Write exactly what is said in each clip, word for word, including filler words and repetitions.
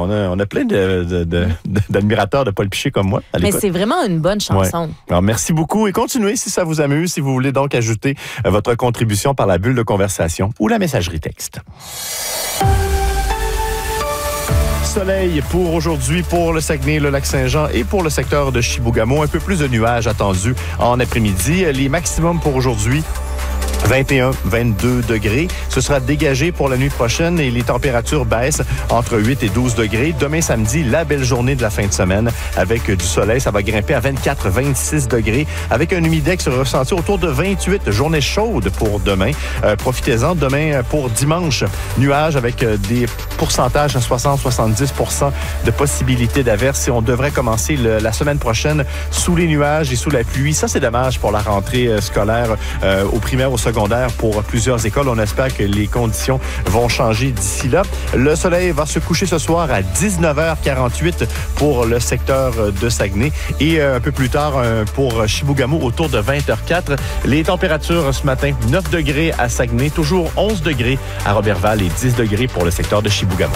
on a, on a plein de, de, de, de, d'admirateurs de Paul Piché comme moi. Mais c'est vraiment une bonne chanson. Ouais. Alors, merci beaucoup et continuez si ça vous amuse, si vous voulez donc ajouter euh, votre contribution par la bulle de conversation ou la messagerie texte. Soleil pour aujourd'hui pour le Saguenay, le Lac-Saint-Jean et pour le secteur de Chibougamau. Un peu plus de nuages attendus en après-midi. Les maximums pour aujourd'hui, vingt et un à vingt-deux degrés. Ce sera dégagé pour la nuit prochaine et les températures baissent entre huit et douze degrés. Demain samedi, la belle journée de la fin de semaine avec du soleil. Ça va grimper à vingt-quatre à vingt-six degrés avec un humidex ressenti autour de vingt-huit. Journée chaude pour demain. Euh, profitez-en demain pour dimanche. Nuages avec des pourcentages à soixante à soixante-dix pour cent de possibilités d'averses et on devrait commencer le, la semaine prochaine sous les nuages et sous la pluie. Ça, c'est dommage pour la rentrée scolaire euh, au primaire, au secondaire pour plusieurs écoles. On espère que les conditions vont changer d'ici là. Le soleil va se coucher ce soir à dix-neuf heures quarante-huit pour le secteur de Saguenay et un peu plus tard pour Chibougamau autour de vingt heures quatre. Les températures ce matin, neuf degrés à Saguenay, toujours onze degrés à Roberval et dix degrés pour le secteur de Chibougamau.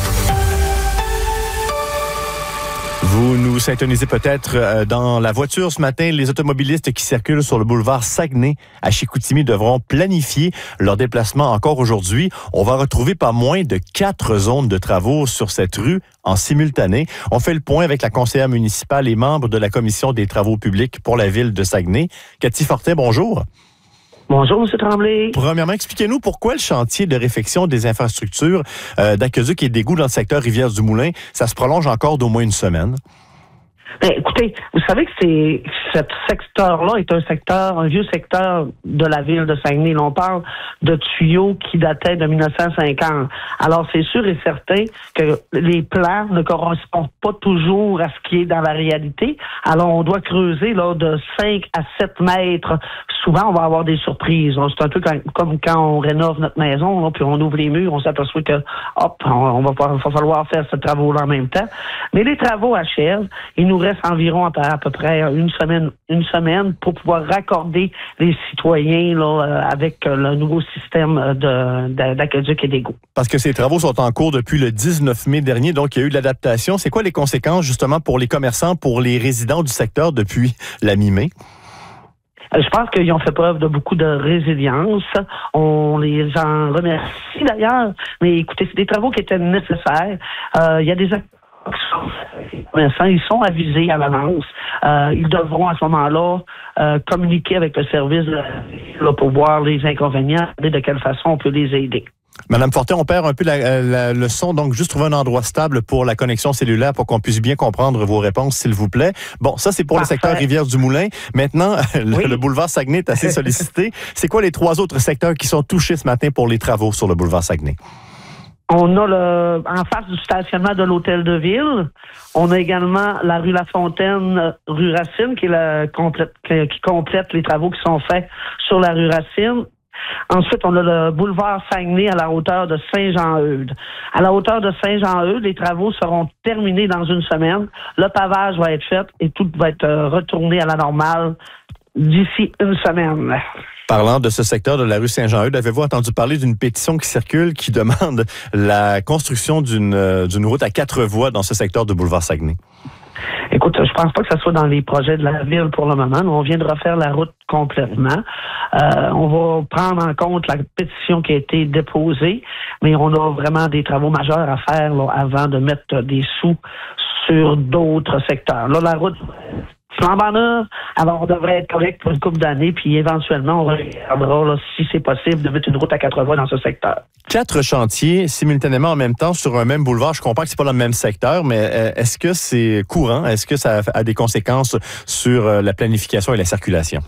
Vous nous syntonisez peut-être dans la voiture ce matin. Les automobilistes qui circulent sur le boulevard Saguenay à Chicoutimi devront planifier leur déplacement encore aujourd'hui. On va retrouver pas moins de quatre zones de travaux sur cette rue en simultané. On fait le point avec la conseillère municipale et membre de la commission des travaux publics pour la ville de Saguenay. Cathy Fortin, bonjour. Bonjour, M. Tremblay. Premièrement, expliquez-nous pourquoi le chantier de réfection des infrastructures euh, d'aqueduc et d'égouts dans le secteur Rivière-du-Moulin, ça se prolonge encore d'au moins une semaine. Ben, écoutez, vous savez que c'est ce secteur-là est un secteur, un vieux secteur de la ville de Saguenay. Là, on parle de tuyaux qui dataient de dix-neuf cent cinquante. Alors, c'est sûr et certain que les plans ne correspondent pas toujours à ce qui est dans la réalité. Alors, on doit creuser là de cinq à sept mètres. Souvent, on va avoir des surprises. C'est un peu quand, comme quand on rénove notre maison, là, puis on ouvre les murs, on s'aperçoit que, hop, on, on va, va falloir faire ce travaux-là en même temps. Mais les travaux achèvent. Il nous reste environ à, à peu près une semaine, une semaine pour pouvoir raccorder les citoyens là, avec le nouveau système de, de, d'aqueduc et d'égouts. Parce que ces travaux sont en cours depuis le dix-neuf mai dernier, donc il y a eu de l'adaptation. C'est quoi les conséquences justement pour les commerçants, pour les résidents du secteur depuis la mi-mai? Je pense qu'ils ont fait preuve de beaucoup de résilience. On les en remercie d'ailleurs. Mais écoutez, c'est des travaux qui étaient nécessaires. Euh, il y a des ils sont avisés à l'avance. Euh, ils devront à ce moment-là euh, communiquer avec le service là, pour voir les inconvénients et de quelle façon on peut les aider. Madame Fortin, on perd un peu la, la, le son, donc juste trouver un endroit stable pour la connexion cellulaire pour qu'on puisse bien comprendre vos réponses, s'il vous plaît. Bon, ça, c'est pour Parfait. Le secteur Rivière-du-Moulin. Maintenant, le, oui. le boulevard Saguenay est assez sollicité. C'est quoi les trois autres secteurs qui sont touchés ce matin pour les travaux sur le boulevard Saguenay? On a le en face du stationnement de l'hôtel de ville. On a également la rue La Fontaine, rue Racine, qui est la complète, qui complète les travaux qui sont faits sur la rue Racine. Ensuite, on a le boulevard Saguenay à la hauteur de Saint-Jean-Eudes. À la hauteur de Saint-Jean-Eudes, les travaux seront terminés dans une semaine. Le pavage va être fait et tout va être retourné à la normale d'ici une semaine. Parlant de ce secteur de la rue Saint-Jean-Eudes, avez-vous entendu parler d'une pétition qui circule qui demande la construction d'une, euh, d'une route à quatre voies dans ce secteur du boulevard Saguenay? Écoute, je pense pas que ça soit dans les projets de la ville pour le moment. On vient de refaire la route complètement. Euh, on va prendre en compte la pétition qui a été déposée, mais on a vraiment des travaux majeurs à faire là, avant de mettre des sous sur d'autres secteurs. Là, la route flambant neuve, alors on devrait être correct pour une couple d'années, puis éventuellement, on regardera là, si c'est possible de mettre une route à quatre voies dans ce secteur. Quatre chantiers simultanément en même temps sur un même boulevard. Je comprends que c'est pas le même secteur, mais est-ce que c'est courant? Est-ce que ça a des conséquences sur la planification et la circulation?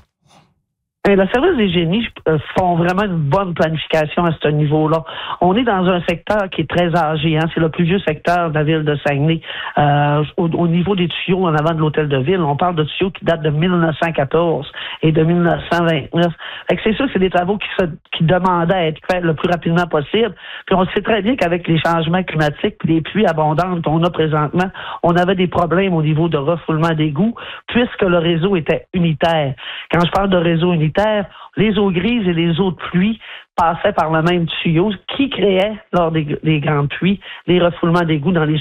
Et le service des génies euh, font vraiment une bonne planification à ce niveau-là. On est dans un secteur qui est très âgé. Hein? C'est le plus vieux secteur de la ville de Saguenay. Euh, au, au niveau des tuyaux en avant de l'hôtel de ville, on parle de tuyaux qui datent de mille neuf cent quatorze et de mille neuf cent vingt-neuf. Fait que c'est sûr que c'est des travaux qui, se, qui demandaient à être faits le plus rapidement possible. Puis on sait très bien qu'avec les changements climatiques et les pluies abondantes qu'on a présentement, on avait des problèmes au niveau de refoulement d'égouts puisque le réseau était unitaire. Quand je parle de réseau unitaire, les eaux grises et les eaux de pluie passaient par le même tuyau qui créait, lors des, des grandes pluies, des refoulements d'égouts dans les